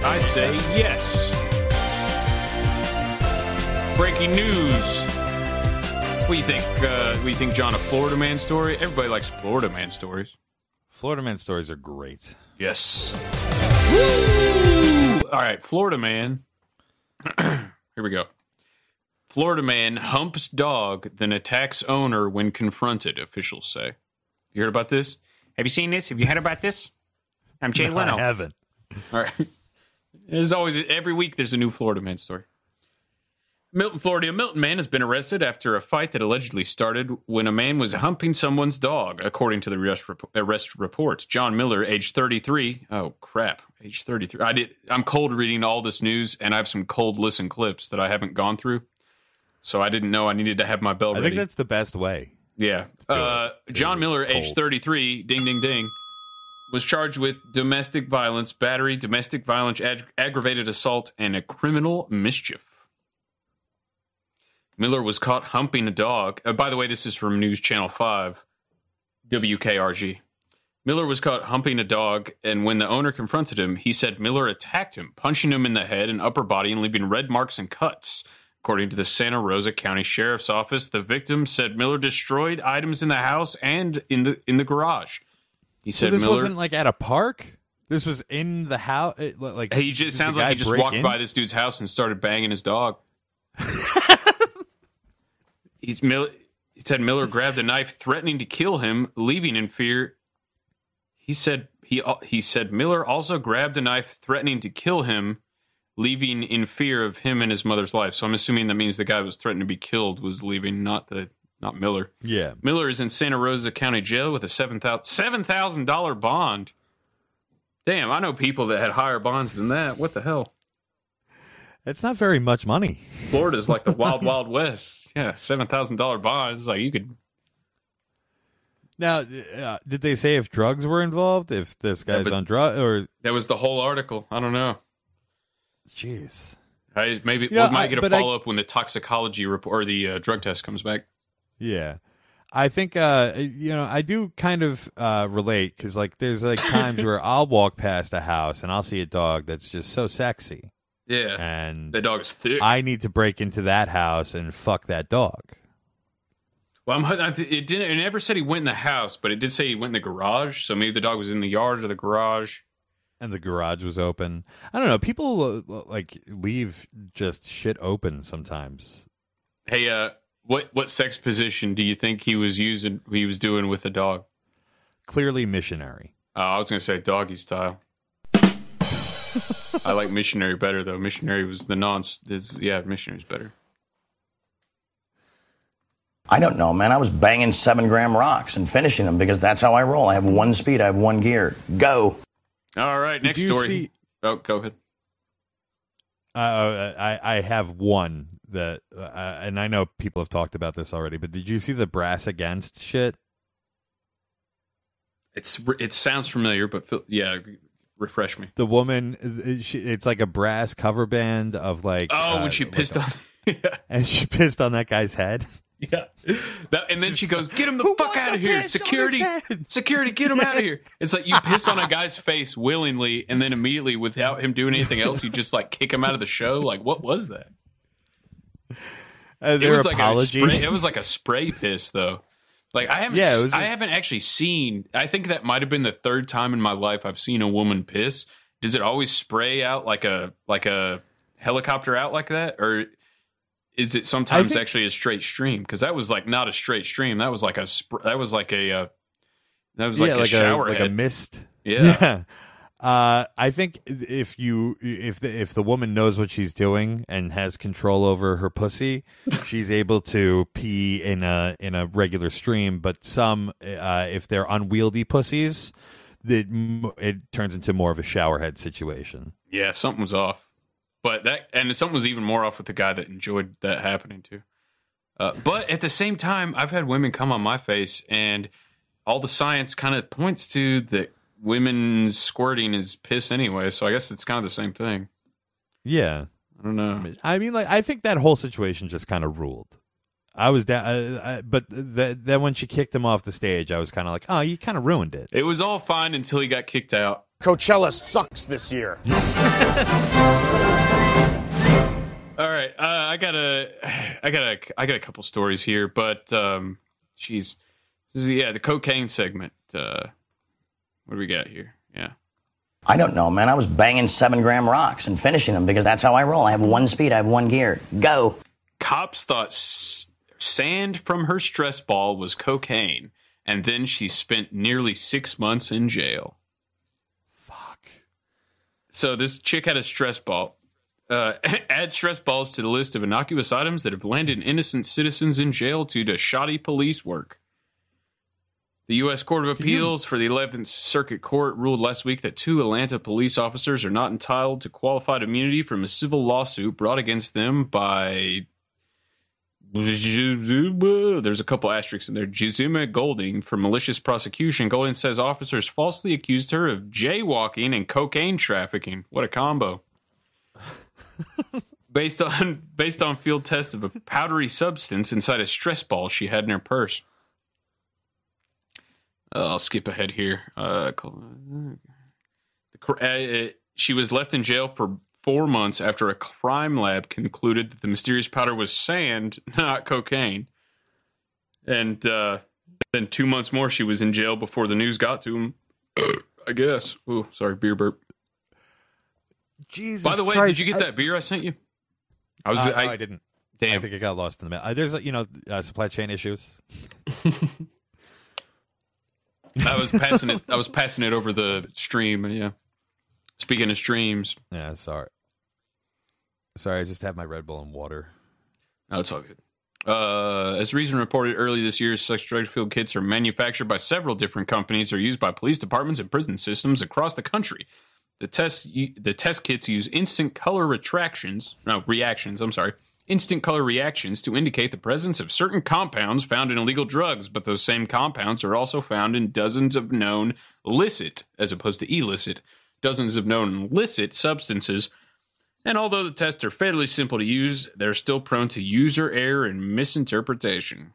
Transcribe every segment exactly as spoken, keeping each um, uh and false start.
I say yes. Breaking news. What do you think? Uh, what do you think, John? A Florida man story? Everybody likes Florida man stories. Florida man stories are great. Yes. Woo! All right, Florida man. Here we go. Florida man humps dog, then attacks owner when confronted, officials say. You heard about this? Have you seen this? Have you heard about this? I'm Jay No, Leno. I haven't. All right. There's always, every week there's a new Florida man story. Milton, Florida. A Milton man has been arrested after a fight that allegedly started when a man was humping someone's dog, according to the arrest, rep- arrest reports. John Miller, age thirty-three. Oh, crap. Age thirty-three. I did, I'm cold reading all this news, and I have some cold listen clips that I haven't gone through. So I didn't know I needed to have my bell I ready. think that's the best way. Yeah. Uh, John Miller, age thirty-three, ding, ding, ding, was charged with domestic violence, battery, domestic violence, ag- aggravated assault, and a criminal mischief. Miller was caught humping a dog. Uh, by the way, this is from News Channel five, W K R G. Miller was caught humping a dog, and when the owner confronted him, he said Miller attacked him, punching him in the head and upper body and leaving red marks and cuts. According to the Santa Rosa County Sheriff's Office, the victim said Miller destroyed items in the house and in the in the garage. He So said this Miller, wasn't like at a park? This was in the house? It, like he just did sounds the like guy he just break walked in? by this dude's house and started banging his dog. He's Miller. He said Miller grabbed a knife, threatening to kill him, leaving in fear. He said he he said Miller also grabbed a knife, threatening to kill him, leaving in fear of him and his mother's life. So I'm assuming that means the guy who was threatened to be killed was leaving, not the not Miller. Yeah. Miller is in Santa Rosa County Jail with a seven thousand seven thousand dollar bond. Damn, I know people that had higher bonds than that. What the hell? It's not very much money. Florida's like the wild, wild west. Yeah, seven thousand dollar bonds. Like you could. Now, uh, did they say if drugs were involved? If this guy's but- on drugs? Or That was the whole article. I don't know. Jeez. I, maybe Yeah, we might I- get a but I- follow up when the toxicology report or the uh, drug test comes back. Yeah. I think, uh, you know, I do kind of uh, relate because, like, there's, like, times where I'll walk past a house and I'll see a dog that's just so sexy. Yeah, And the dog's thick. I need to break into that house and fuck that dog. well, I'm, I, it didn't. It never said he went in the house, but it did say he went in the garage. So maybe the dog was in the yard or the garage. And the garage was open. I don't know. People, uh, like, leave just shit open sometimes. Hey, uh, what what sex position do you think he was using? He was doing with the dog? Clearly missionary. Uh, I was going to say doggy style. I like missionary better though. Missionary was the non. Is, yeah, missionary's better. I don't know, man. I was banging seven gram rocks and finishing them because that's how I roll. I have one speed. I have one gear. Go. All right, Did next you story. see- Oh, go ahead. Uh, I, I have one that, uh, and I know people have talked about this already, but did you see the Brass Against shit? It's it sounds familiar, but feel- yeah, refresh me. The woman, uh, she, it's like a brass cover band of like. Oh, uh, when she like pissed a- on. yeah. and she pissed on that guy's head. Yeah. That, and then she goes, get him the Who fuck wants out to of here. piss on Security, his head? security, get him out of here. It's like you piss on a guy's face willingly, and then immediately, without him doing anything else, you just like kick him out of the show. Like, what was that? Uh, It their was like apology. a spray. It was like a spray piss, though. Like I haven't, Yeah, it was I just- haven't actually seen. I think that might have been the third time in my life I've seen a woman piss. Does it always spray out like a like a helicopter out like that, or is it sometimes think- actually a straight stream? Because that was like not a straight stream. That was like a sp- that was like a uh, that was like yeah, a like shower a like head. a mist. Yeah. Yeah. Uh, I think if you if the if the woman knows what she's doing and has control over her pussy, she's able to pee in a in a regular stream. But some, uh, if they're unwieldy pussies, that it turns into more of a shower head situation. Yeah, something was off. But that, and something was even more off with the guy that enjoyed that happening to. Uh, but at the same time, I've had women come on my face, and all the science kind of points to that women's squirting is piss anyway. So I guess it's kind of the same thing. Yeah, I don't know. I mean, like I think that whole situation just kind of ruled. I was down, uh, I, but th- then when she kicked him off the stage, I was kind of like, oh, you kind of ruined it. It was all fine until he got kicked out. Coachella sucks this year. All right, uh, I got a, I got a, I got a couple stories here, but um, geez, this is, yeah, the cocaine segment. Uh, what do we got here? Yeah, I don't know, man. I was banging seven gram rocks and finishing them because that's how I roll. I have one speed. I have one gear. Go. Cops thought s- sand from her stress ball was cocaine, and then she spent nearly six months in jail. Fuck. So this chick had a stress ball. Uh, add stress balls to the list of innocuous items that have landed innocent citizens in jail due to shoddy police work. The U S Court of Appeals for the eleventh Circuit Court ruled last week that two Atlanta police officers are not entitled to qualified immunity from a civil lawsuit brought against them by... There's a couple asterisks in there. Jazima Golding for malicious prosecution. Golding says officers falsely accused her of jaywalking and cocaine trafficking. What a combo. based on based on field tests of a powdery substance inside a stress ball she had in her purse. Uh, I'll skip ahead here. Uh, uh, she was left in jail for four months after a crime lab concluded that the mysterious powder was sand, not cocaine. And uh, then two months more, she was in jail before the news got to him. I guess. Oh, sorry, beer burp. Jesus By the way, Christ, did you get I, that beer I sent you? I was. uh, I, no, I didn't. Damn. I think it got lost in the mail. Uh, there's, you know, uh, supply chain issues. I was passing it. I was passing it over the stream. Yeah. Speaking of streams. Yeah, sorry. Sorry, I just have my Red Bull and water. No, it's all good. Uh, as Reason reported early this year, such drug-filled kits are manufactured by several different companies. They're used by police departments and prison systems across the country. The test the test kits use instant color retractions, no, reactions, I'm sorry, instant color reactions to indicate the presence of certain compounds found in illegal drugs, but those same compounds are also found in dozens of known licit, as opposed to illicit, dozens of known licit substances. And although the tests are fairly simple to use, they're still prone to user error and misinterpretation.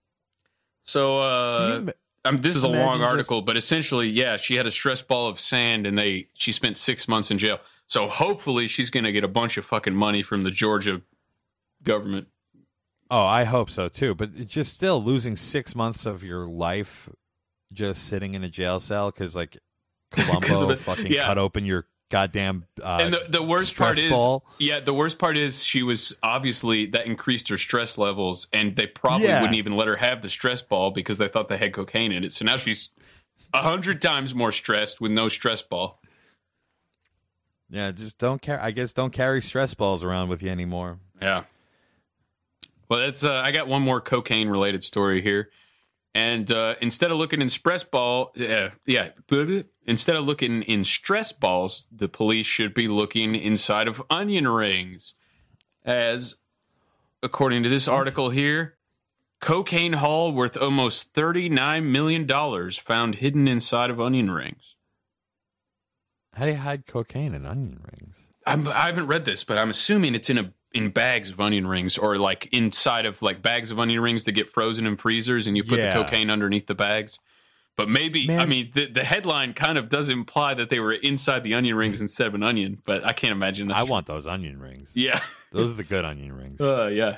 So, uh... Um, this is a long article, just... but essentially, yeah, she had a stress ball of sand, and they she spent six months in jail. So hopefully, she's going to get a bunch of fucking money from the Georgia government. Oh, I hope so too. But it's just still losing six months of your life just sitting in a jail cell because, like, Columbo fucking yeah. cut open your goddamn uh, and the, the worst part is ball. yeah the worst part is she was obviously that increased her stress levels, and they probably yeah. wouldn't even let her have the stress ball because they thought they had cocaine in it. So now she's a hundred times more stressed with no stress ball. Yeah, just don't carry. I guess don't carry stress balls around with you anymore. Yeah. Well, that's uh, I got one more cocaine related story here. And uh, instead of looking in stress ball, uh, yeah, instead of looking in stress balls, the police should be looking inside of onion rings. As, according to this article here, cocaine haul worth almost thirty-nine million dollars found hidden inside of onion rings. How do you hide cocaine in onion rings? I'm, I haven't read this, but I'm assuming it's in a in bags of onion rings, or like inside of like bags of onion rings that get frozen in freezers, and you put yeah. the cocaine underneath the bags. But maybe, Man. I mean, the, the headline kind of does imply that they were inside the onion rings instead of an onion, but I can't imagine that. I want those onion rings. Yeah. Those are the good onion rings. Uh, yeah.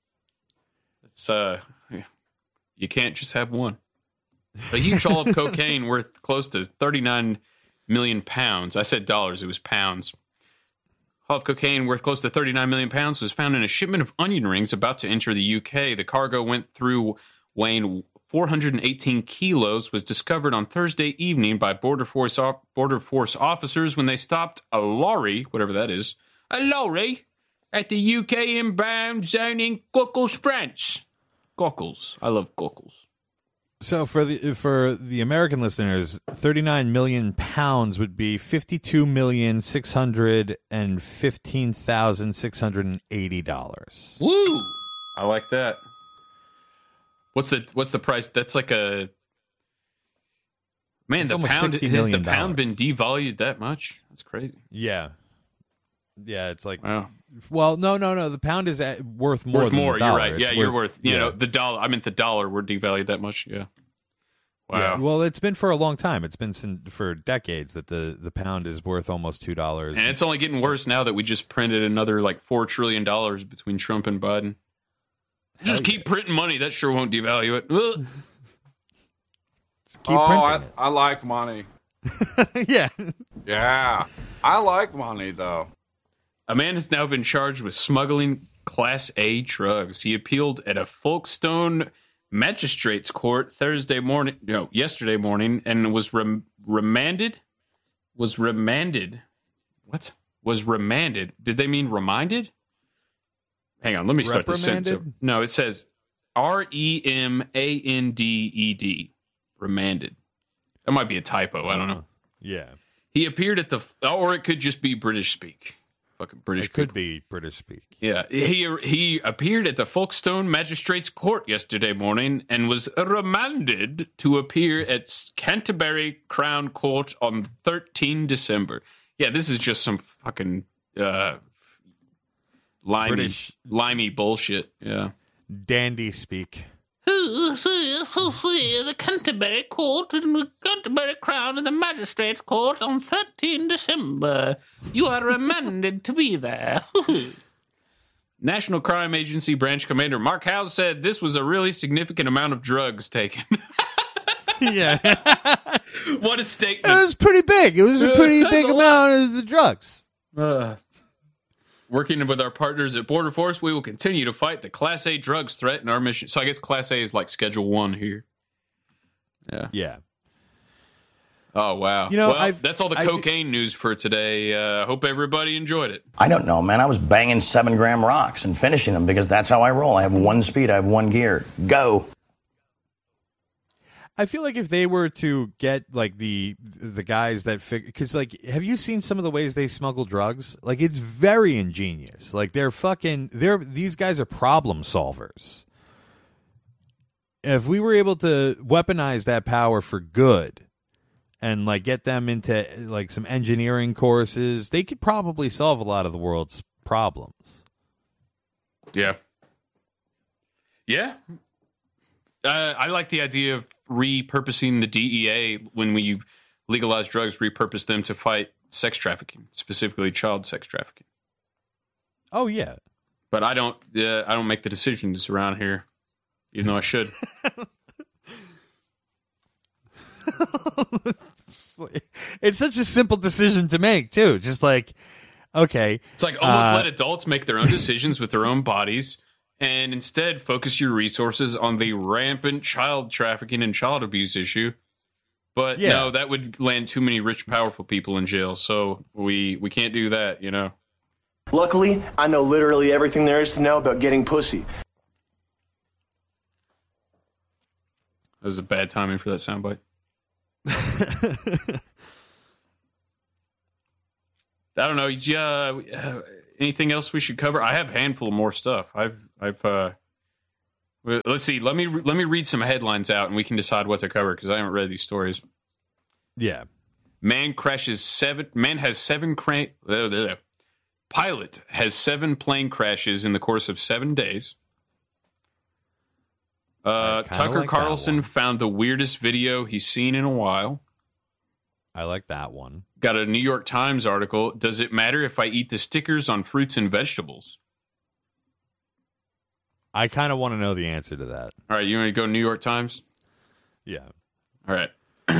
It's, uh, you can't just have one. A huge haul of cocaine worth close to thirty-nine million pounds. I said dollars, it was pounds. Haul of cocaine worth close to thirty-nine million pounds was found in a shipment of onion rings about to enter the U K. The cargo went through weighing four hundred eighteen kilos, was discovered on Thursday evening by Border Force Border Force officers when they stopped a lorry, whatever that is, a lorry, at the U K inbound zone in Gockles, France. Gockles. I love Gockles. So for the for the American listeners, thirty-nine million pounds would be fifty-two million six hundred and fifteen thousand six hundred and eighty dollars. Woo! I like that. What's the what's the price? That's like a man. It's the pound has the pound been devalued that much? That's crazy. Yeah, yeah. It's like wow. Well, no, no, no. The pound is at, worth more. Worth than more. The dollar. You're right. Yeah, it's you're worth, worth. You yeah. know, the dollar. I meant the dollar. We're devalued that much. Yeah. Wow. Yeah, well, it's been for a long time. It's been sin- for decades that the, the pound is worth almost two dollars. And it's only getting worse now that we just printed another like four trillion dollars between Trump and Biden. Just Hell keep yeah. printing money. That sure won't devalue it. Ugh. Just keep oh, I, printing I like money. it. Yeah. Yeah, I like money though. A man has now been charged with smuggling Class A drugs. He appealed at a Folkestone Magistrates Court Thursday morning, no, yesterday morning, and was rem- remanded. Was remanded. What? Was remanded. Did they mean reminded? Hang on, let me start the sentence. over. Reprimanded? No, it says R E M A N D E D. Remanded. That might be a typo. I don't know. Yeah. He appeared at the, or it could just be British speak. Fucking British. It could people. be British speak. Yeah, he he appeared at the Folkestone Magistrates Court yesterday morning and was remanded to appear at Canterbury Crown Court on the thirteenth of December. Yeah, this is just some fucking uh, limey, British. limey bullshit. Yeah. Dandy speak. The Canterbury Court and the Canterbury Crown and the Magistrates Court on the thirteenth of December. You are remanded to be there. National Crime Agency Branch Commander Mark Howes said this was a really significant amount of drugs taken. Yeah. What a It statement. was pretty big. It was a pretty big amount of the drugs. Uh, working with our partners at Border Force, we will continue to fight the Class A drugs threat in our mission. So I guess Class A is like Schedule one here. Yeah. Yeah. Oh, wow. You know, well, I've- that's all the I've- cocaine news for today. Uh, hope everybody enjoyed it. I don't know, man. I was banging seven gram rocks and finishing them because that's how I roll. I have one speed, I have one gear. Go. I feel like if they were to get like the the guys that figure, because like, have you seen some of the ways they smuggle drugs? Like, it's very ingenious. Like, they're fucking, they're these guys are problem solvers. If we were able to weaponize that power for good, and like get them into like some engineering courses, they could probably solve a lot of the world's problems. Yeah. Yeah. Uh, I like the idea of repurposing the D E A when we legalize drugs, repurpose them to fight sex trafficking, specifically child sex trafficking. Oh yeah. But I don't. Uh, I don't make the decisions around here, even though I should. It's such a simple decision to make too. Just like, okay, It's like almost Uh, let adults make their own decisions with their own bodies, and instead focus your resources on the rampant child trafficking and child abuse issue. But Yeah. no, that would land too many rich, powerful people in jail. So we we can't do that, you know. Luckily, I know literally everything there is to know about getting pussy. That was a bad timing for that soundbite. I don't know. Yeah, uh, anything else we should cover? I have a handful of more stuff. I've, I've. Uh, well, let's see. Let me re- let me read some headlines out, and we can decide what to cover because I haven't read these stories. yeah. Man crashes seven. Man has seven crane. Uh, uh, pilot has seven plane crashes in the course of seven days. Uh, I kinda Tucker like that Carlson one. found the weirdest video he's seen in a while. I like that one. Got a New York Times article. Does it matter if I eat the stickers on fruits and vegetables? I kind of want to know the answer to that. All right, you want to go New York Times? Yeah. All right.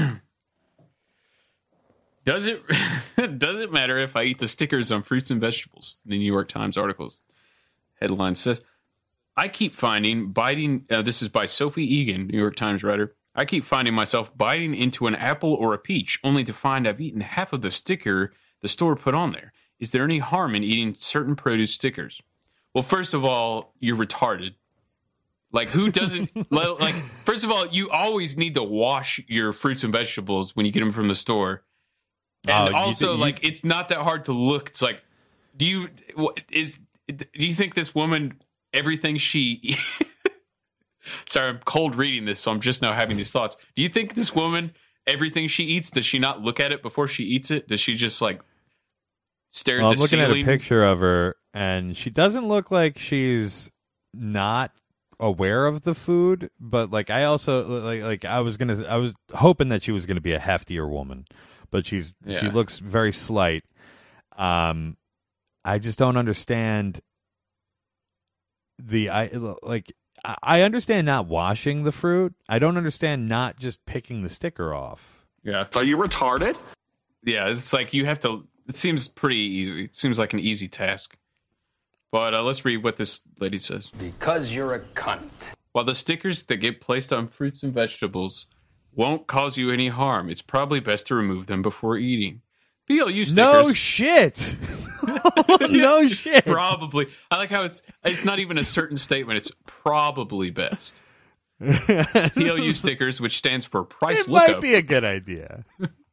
Does it does it matter if I eat the stickers on fruits and vegetables? The New York Times article's headline says, I keep finding biting, uh, this is by Sophie Egan, New York Times writer, I keep finding myself biting into an apple or a peach only to find I've eaten half of the sticker the store put on there. Is there any harm in eating certain produce stickers? Well, first of all, you're retarded. Like, who doesn't, like, first of all, you always need to wash your fruits and vegetables when you get them from the store. And Oh, you also, thi- you- like, it's not that hard to look. It's like, do you, what- is, do you think this woman, everything she, sorry, I'm cold reading this, so I'm just now having these thoughts. Do you think this woman, everything she eats, does she not look at it before she eats it? Does she just, like, stare Well, at I'm the looking ceiling? at a picture of her, and she doesn't look like she's not aware of the food, but like I also like like I was gonna I was hoping that she was gonna be a heftier woman, but she's Yeah. she looks very slight. Um, I just don't understand the I like I I understand not washing the fruit. I don't understand not just picking the sticker off. Yeah. Are you retarded? Yeah, it's like you have to. It seems pretty easy. It seems like an easy task. But uh, let's read what this lady says. Because you're a cunt. While the stickers that get placed on fruits and vegetables won't cause you any harm, it's probably best to remove them before eating. B L U stickers. No shit. No shit. Probably. I like how it's it's not even a certain statement. It's probably best. P L U stickers, which stands for price It lookup. might be a good idea.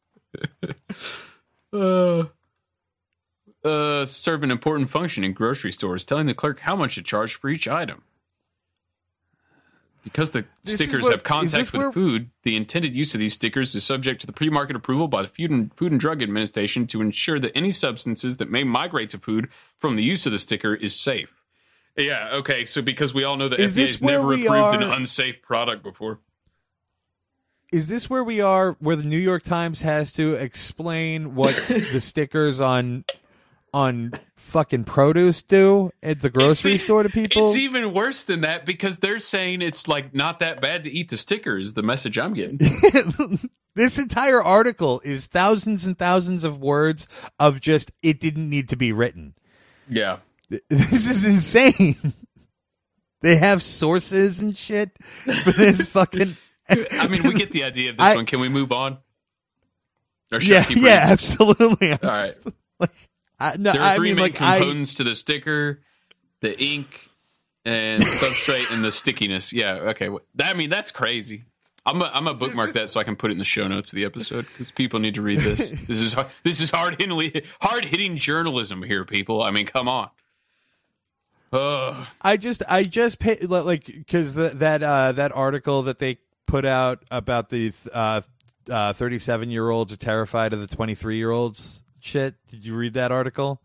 uh, uh, serve an important function in grocery stores, telling the clerk how much to charge for each item. Because the This is stickers where- have is contact this with where- food, the intended use of these stickers is subject to the pre-market approval by the Food and, Food and Drug Administration to ensure that any substances that may migrate to food from the use of the sticker is safe. Yeah, okay, so because we all know that Is F D A this has where never we approved an are- unsafe product before. Is this where we are, where the New York Times has to explain what the stickers on on fucking produce do at the grocery It's- store to people? It's even worse than that because they're saying it's like not that bad to eat the sticker is the message I'm getting. This entire article is thousands and thousands of words of just it didn't need to be written. Yeah. This is insane. They have sources and shit for this fucking. I mean, we get the idea of this I- one. Can we move on? Or should I Yeah, keep yeah, reading? absolutely. I'm All right. just, like, I, no, There are I three mean, main like, I, components to the sticker: the ink and substrate and the stickiness. Yeah. Okay. Well, I mean, that's crazy. I'm a, I'm a bookmark is- that so I can put it in the show notes of the episode because people need to read this. This is hard- this is hard hitting hard hitting journalism here, people. I mean, come on. Ugh. I just, I just pay, like, because that uh, that article that they put out about the uh, uh, thirty-seven year olds are terrified of the twenty-three year olds shit. Did you read that article?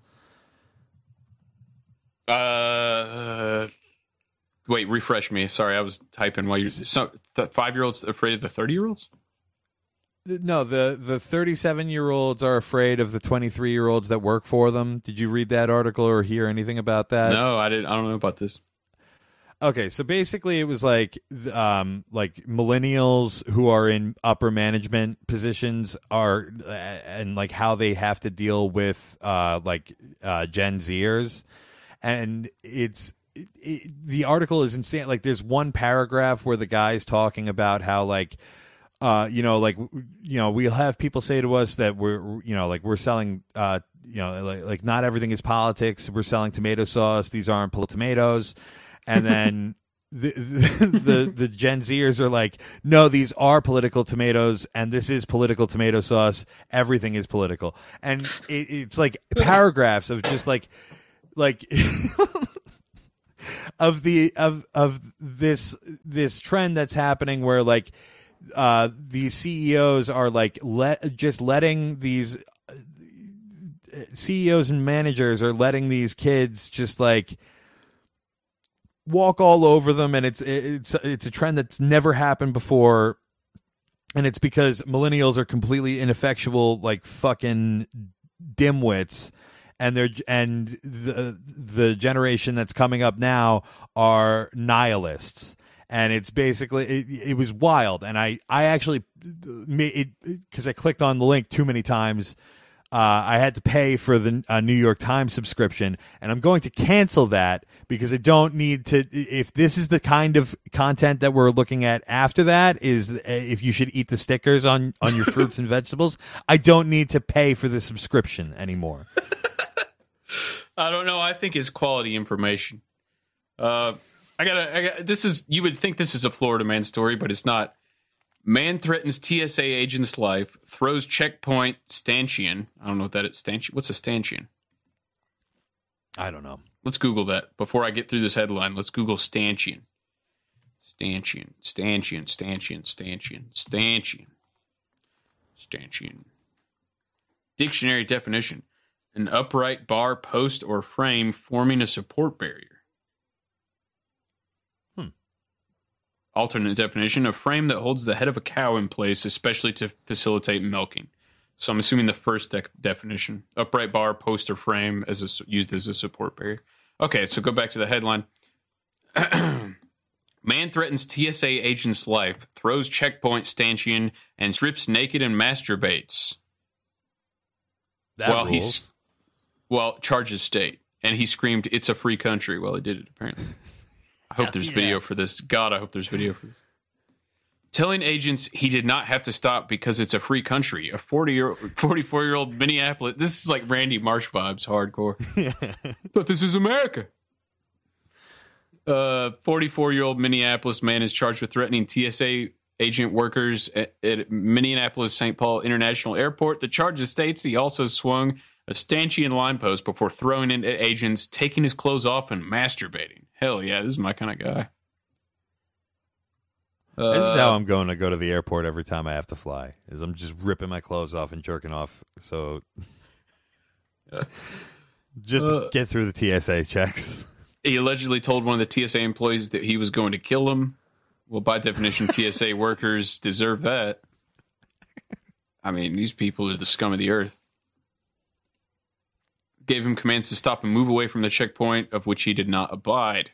Uh, wait, refresh me. Sorry, I was typing while you. So, th- five year olds afraid of the thirty year olds? No, the the thirty-seven year olds are afraid of the twenty-three year olds that work for them. Did you read that article or hear anything about that? No, I didn't. I don't know about this. Okay, so basically it was like um like millennials who are in upper management positions are uh, and like how they have to deal with uh like uh Gen Zers, and it's it, it, the article is insane. Like there's one paragraph where the guy's talking about how like uh you know like you know we'll have people say to us that we're you know like we're selling uh you know like, like not everything is politics, we're selling tomato sauce, these aren't political tomatoes. And then the, the the the Gen Zers are like, no, these are political tomatoes, and this is political tomato sauce. Everything is political, and it, it's like paragraphs of just like like of the of of this this trend that's happening where like uh, these C E Os are like let just letting these uh, C E Os and managers are letting these kids just like walk all over them, and it's it's it's a trend that's never happened before, and it's because millennials are completely ineffectual, like fucking dimwits, and they're and the the generation that's coming up now are nihilists, and it's basically it, it was wild, and I I actually it because I clicked on the link too many times. Uh, I had to pay for the uh, New York Times subscription, and I'm going to cancel that because I don't need to. If this is the kind of content that we're looking at after that, is if you should eat the stickers on, on your fruits and vegetables, I don't need to pay for the subscription anymore. I don't know. I think it's quality information. Uh, I gotta. I got this is. You would think this is a Florida man story, but it's not. Man threatens T S A agent's life, throws checkpoint stanchion. I don't know what that is. Stanchion. What's a stanchion? I don't know. Let's Google that before I get through this headline. Let's Google stanchion. Stanchion. Stanchion. Stanchion. Stanchion. Stanchion. Stanchion. Dictionary definition: an upright bar, post, or frame forming a support barrier. Hmm. alternate definition, a frame that holds the head of a cow in place, especially to facilitate milking. So I'm assuming the first de- definition, upright bar, post, or frame as a, used as a support barrier. Okay, so go back to the headline. Man threatens T S A agent's life, throws checkpoint stanchion, and strips naked and masturbates. That well, rules. he's well charges state, and he screamed, "It's a free country." Well, he did it apparently. I hope there's yeah. video for this. God, I hope there's video for this. Telling agents he did not have to stop because it's a free country. A forty-year, forty-four-year-old Minneapolis. This is like Randy Marsh vibes, hardcore. But this is America. Uh, forty-four-year-old Minneapolis man is charged with threatening T S A agent workers at, at Minneapolis Saint Paul International Airport. The charges states he also swung a stanchion line post before throwing it at agents, taking his clothes off, and masturbating. Hell yeah, this is my kind of guy. Uh, This is how I'm going to go to the airport every time I have to fly. Is I'm just ripping my clothes off and jerking off. So just to Uh, get through the T S A checks. He allegedly told one of the T S A employees that he was going to kill him. Well, by definition, T S A workers deserve that. I mean, these people are the scum of the earth. Gave him commands to stop and move away from the checkpoint, of which he did not abide.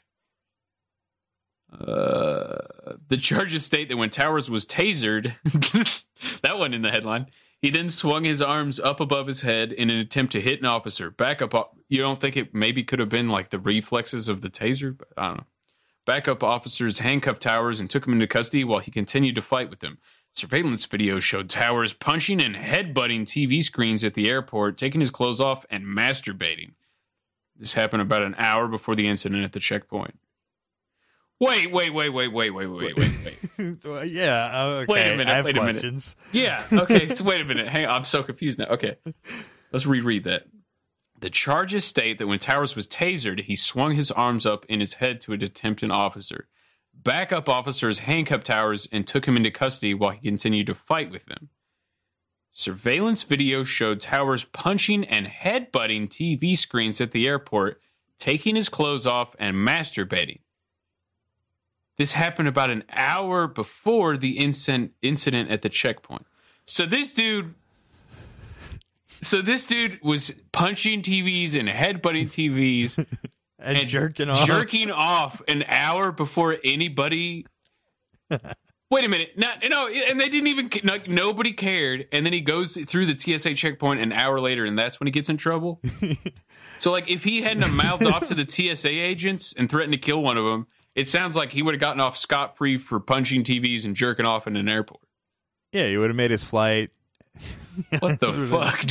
Uh, the charges state that when Towers was tasered, that one in the headline, he then swung his arms up above his head in an attempt to hit an officer. Backup, you don't think it maybe could have been like the reflexes of the taser? But I don't know. Backup officers handcuffed Towers and took him into custody while he continued to fight with them. Surveillance video showed Towers punching and headbutting T V screens at the airport, taking his clothes off and masturbating. This happened about an hour before the incident at the checkpoint. Wait, wait, wait, wait, wait, wait, wait, wait, wait. yeah, uh, okay. Wait a minute, I have wait a minute. questions. Yeah, okay, so wait a minute. Hang on, I'm so confused now. Okay, let's reread that. The charges state that when Towers was tasered, he swung his arms up in his head to attempt an officer. Backup officers handcuffed Towers and took him into custody while he continued to fight with them. Surveillance video showed Towers punching and headbutting T V screens at the airport, taking his clothes off and masturbating. This happened about an hour before the incident incident at the checkpoint. So this dude, so this dude was punching T Vs and headbutting T Vs and, and jerking off, jerking off an hour before anybody. Wait a minute, no, no, and they didn't even. No, nobody cared, and then he goes through the T S A checkpoint an hour later, and that's when he gets in trouble. So, like, if he hadn't have mouthed off to the T S A agents and threatened to kill one of them, it sounds like he would have gotten off scot-free for punching T Vs and jerking off in an airport. Yeah, he would have made his flight. What the fuck,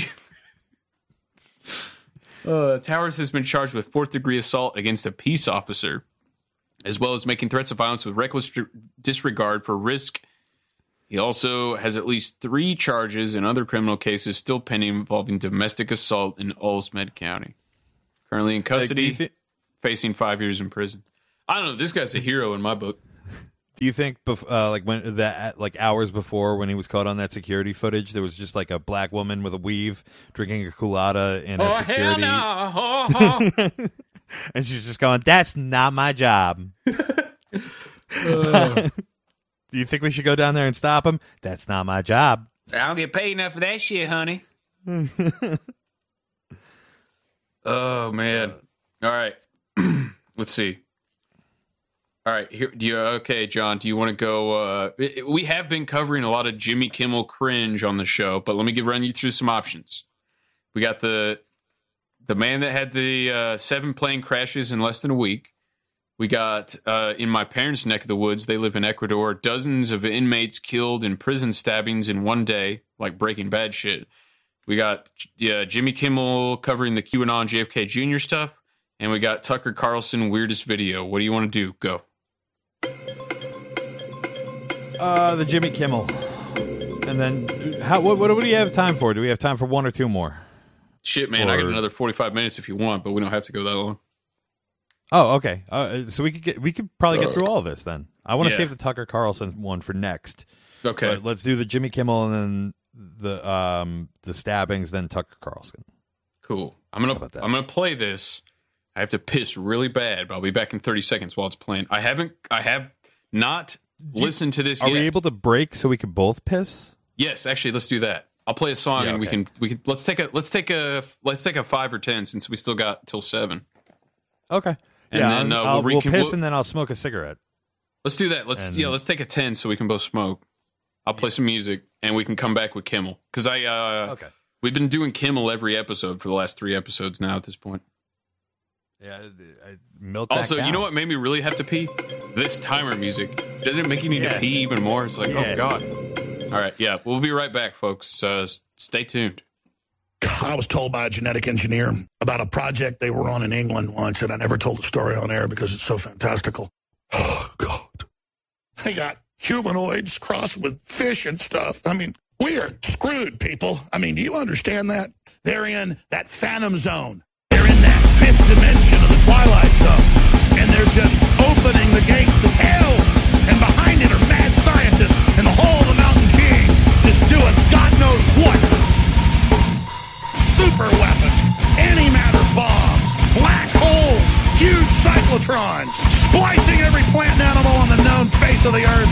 dude? Uh, Towers has been charged with fourth-degree assault against a peace officer, as well as making threats of violence with reckless disregard for risk. He also has at least three charges in other criminal cases still pending involving domestic assault in Olmsted County. Currently in custody, Like, th- facing five years in prison. I don't know. This guy's a hero in my book. Do you think, bef- uh, like when that, like hours before when he was caught on that security footage, there was just like a black woman with a weave drinking a colada in a Oh, security, hell no. Oh, oh. and she's just going, "That's not my job." Uh, Do you think we should go down there and stop him? That's not my job. I don't get paid enough for that shit, honey. Oh, man. All right. Let's see. All right. Here, do you, okay, John, do you want to go? Uh, it- we have been covering a lot of Jimmy Kimmel cringe on the show, but let me give, run you through some options. We got the the man that had the uh, seven plane crashes in less than a week. We got, uh, in my parents' neck of the woods, they live in Ecuador, dozens of inmates killed in prison stabbings in one day, like Breaking Bad shit. We got yeah, Jimmy Kimmel covering the QAnon J F K Junior stuff, and we got Tucker Carlson weirdest video. What do you want to do? Go. Uh, the Jimmy Kimmel, and then how? What, what do we have time for? Do we have time for one or two more? Shit, man, I got Or- another forty-five minutes if you want, but we don't have to go that long. Oh, okay. Uh, so we could get we could probably get through all of this then. I want to Yeah. save the Tucker Carlson one for next. Okay. But let's do the Jimmy Kimmel and then the um the stabbings, then Tucker Carlson. Cool. I'm gonna How about that? I'm gonna play this. I have to piss really bad, but I'll be back in thirty seconds while it's playing. I haven't I have not listen to this Are yet. we able to break so we can both piss? Yes, actually, let's do that. I'll play a song Yeah, and we okay. can we can let's take a let's take a let's take a five or ten since we still got till seven. Okay. And yeah, then, I'll, uh, I'll- we'll we'll recon- piss we'll- and then I'll smoke a cigarette. Let's do that. Let's And- yeah, let's take a ten so we can both smoke. I'll play some music and we can come back with Kimmel because I uh, Okay. we've been doing Kimmel every episode for the last three episodes now at this point. Yeah, I milk that Also, cow. you know what made me really have to pee? This timer music. Doesn't it make you need Yeah. to pee even more? It's like, Yeah. oh god. All right, yeah, we'll be right back, folks. Uh, s- stay tuned. I was told by a genetic engineer about a project they were on in England once, and I never told the story on air because it's so fantastical. Oh, God. They got humanoids crossed with fish and stuff. I mean, we are screwed, people. I mean, do you understand that? They're in that phantom zone. They're in that fifth dimension of the Twilight Zone, and they're just opening the gates of hell, and behind it are mad scientists and the whole of the Mountain King just doing God knows what. Super weapons, antimatter bombs, black holes, huge cyclotrons, splicing every plant and animal on the known face of the earth